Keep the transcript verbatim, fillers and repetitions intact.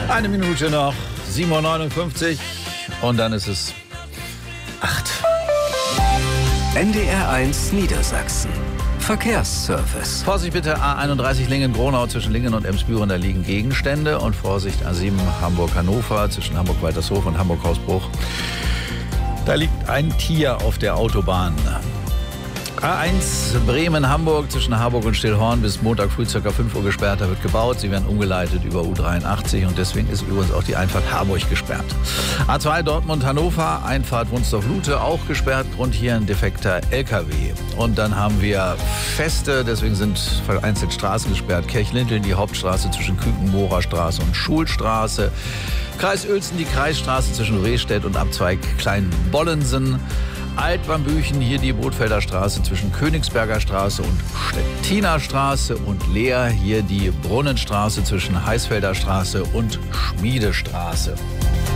Eine Minute noch, sieben Uhr neunundfünfzig und dann ist es acht. N D R eins Niedersachsen. Verkehrsservice. Vorsicht bitte, A einunddreißig Lingen-Gronau zwischen Lingen und Emsbüren, da liegen Gegenstände. Und Vorsicht, A sieben Hamburg-Hannover zwischen Hamburg-Waltershof und Hamburg-Hausbruch. Da liegt ein Tier auf der Autobahn. A eins Bremen-Hamburg zwischen Harburg und Stillhorn bis Montag früh ca. fünf Uhr gesperrt. Da wird gebaut. Sie werden umgeleitet über U dreiundachtzig und deswegen ist übrigens auch die Einfahrt Harburg gesperrt. A zwei Dortmund-Hannover, Einfahrt Wunsdorf-Lute auch gesperrt. Grund hier ein defekter L K W. Und dann haben wir Feste, deswegen sind vereinzelt Straßen gesperrt. Kirchlinteln, die Hauptstraße zwischen Küken-Mohrer Straße und Schulstraße. Kreis Uelzen, die Kreisstraße zwischen Rehstedt und Abzweig Kleinbollensen. Altbambüchen, hier die Bootfelder Straße zwischen Königsberger Straße und Stettiner Straße und Leer, hier die Brunnenstraße zwischen Heisfelder Straße und Schmiedestraße.